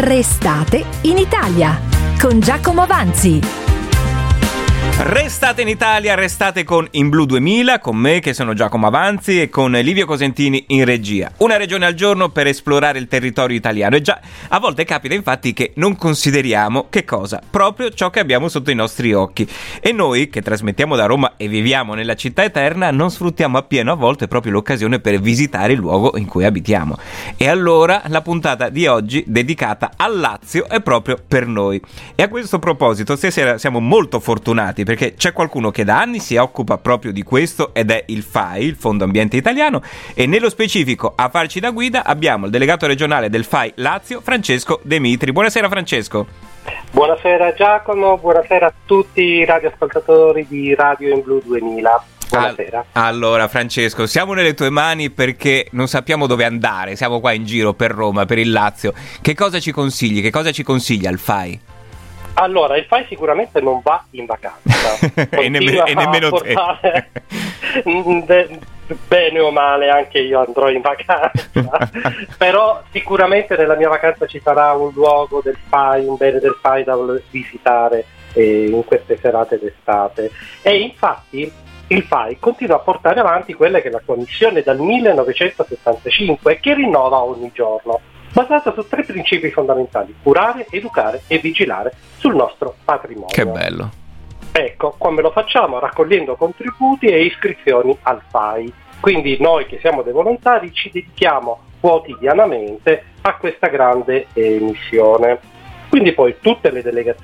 Restate in Italia con Giacomo Avanzi. Restate in Italia, restate con In Blu 2000, con me che sono Giacomo Avanzi e con Livio Cosentini in regia. Una regione al giorno per esplorare il territorio italiano. E già, a volte capita infatti che non consideriamo che cosa? Proprio ciò che abbiamo sotto i nostri occhi. E noi, che trasmettiamo da Roma e viviamo nella città eterna, non sfruttiamo appieno a volte proprio l'occasione per visitare il luogo in cui abitiamo. E allora la puntata di oggi, dedicata al Lazio, è proprio per noi. E a questo proposito, stasera siamo molto fortunati perché c'è qualcuno che da anni si occupa proprio di questo ed è il FAI, il Fondo Ambiente Italiano, e nello specifico a farci da guida abbiamo il delegato regionale del FAI Lazio, Francesco De Mitri. Buonasera Francesco. Buonasera Giacomo, buonasera a tutti i radioascoltatori di Radio In Blu 2000. Buonasera. Allora Francesco, siamo nelle tue mani perché non sappiamo dove andare, siamo qua in giro per Roma, per il Lazio. Che cosa ci consigli? Che cosa ci consiglia il FAI? Allora, il FAI sicuramente non va in vacanza. e nemmeno te. Bene o male, anche io andrò in vacanza. Però sicuramente nella mia vacanza ci sarà un luogo del FAI, un bene del FAI da visitare in queste serate d'estate. E infatti il FAI continua a portare avanti quella che è la sua missione dal 1975 che rinnova ogni giorno, basata su 3 principi fondamentali: curare, educare e vigilare sul nostro patrimonio. Che bello. Ecco, come lo facciamo? Raccogliendo contributi e iscrizioni al FAI. Quindi noi che siamo dei volontari ci dedichiamo quotidianamente a questa grande missione. Quindi poi tutte le delegazioni